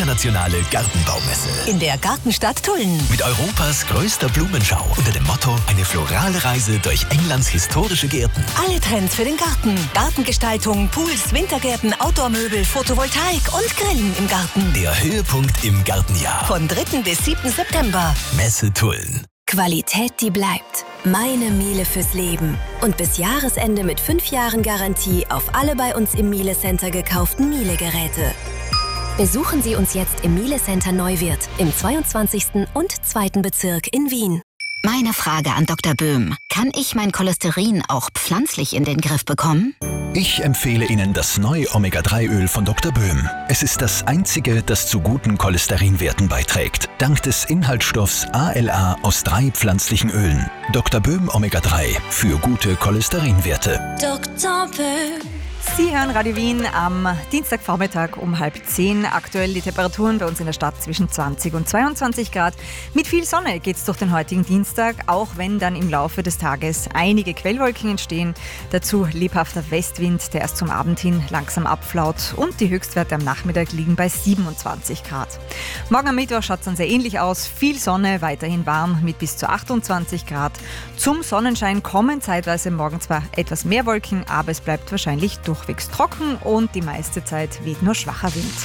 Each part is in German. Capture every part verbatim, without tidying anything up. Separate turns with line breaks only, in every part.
internationale Gartenbaumesse.
In der Gartenstadt Tulln.
Mit Europas größter Blumenschau unter dem Motto eine florale Reise durch Englands historische Gärten.
Alle Trends für den Garten. Gartengestaltung, Pools, Wintergärten, Outdoor-Möbel, Photovoltaik und Grillen im Garten.
Der Höhepunkt im Gartenjahr.
Von dritten bis siebten September.
Messe Tulln.
Qualität, die bleibt. Meine Miele fürs Leben. Und bis Jahresende mit fünf Jahren Garantie auf alle bei uns im Miele Center gekauften Miele-Geräte. Besuchen Sie uns jetzt im Miele Center Neuwirth im zweiundzwanzigsten und zweiten Bezirk in Wien.
Meine Frage an Doktor Böhm. Kann ich mein Cholesterin auch pflanzlich in den Griff bekommen?
Ich empfehle Ihnen das neue Omega drei Öl von Doktor Böhm. Es ist das einzige, das zu guten Cholesterinwerten beiträgt. Dank des Inhaltsstoffs A L A aus drei pflanzlichen Ölen. Doktor Böhm Omega drei für gute Cholesterinwerte.
Doktor Böhm.
Sie hören Radio Wien am Dienstagvormittag um halb zehn. Aktuell die Temperaturen bei uns in der Stadt zwischen zwanzig und zweiundzwanzig Grad. Mit viel Sonne geht es durch den heutigen Dienstag, auch wenn dann im Laufe des Tages einige Quellwolken entstehen. Dazu lebhafter Westwind, der erst zum Abend hin langsam abflaut, und die Höchstwerte am Nachmittag liegen bei siebenundzwanzig Grad. Morgen am Mittwoch schaut es dann sehr ähnlich aus. Viel Sonne, weiterhin warm mit bis zu achtundzwanzig Grad. Zum Sonnenschein kommen zeitweise morgen zwar etwas mehr Wolken, aber es bleibt wahrscheinlich durchwegs trocken und die meiste Zeit weht nur schwacher Wind.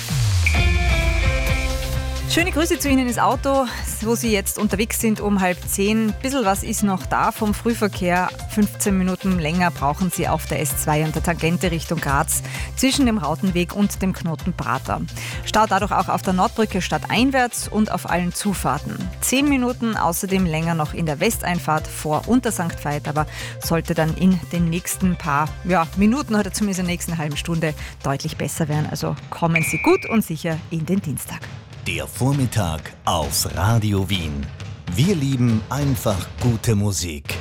Schöne Grüße zu Ihnen ins Auto, wo Sie jetzt unterwegs sind um halb zehn. Ein bisschen was ist noch da vom Frühverkehr. fünfzehn Minuten länger brauchen Sie auf der S zwei und der Tangente Richtung Graz zwischen dem Rautenweg und dem Knoten Prater. Stau dadurch auch auf der Nordbrücke stadteinwärts und auf allen Zufahrten. Zehn Minuten außerdem länger noch in der Westeinfahrt vor Unter Sankt Veit, aber sollte dann in den nächsten paar ja, Minuten oder zumindest in der nächsten halben Stunde deutlich besser werden. Also kommen Sie gut und sicher in den Dienstag.
Der Vormittag auf Radio Wien. Wir lieben einfach gute Musik.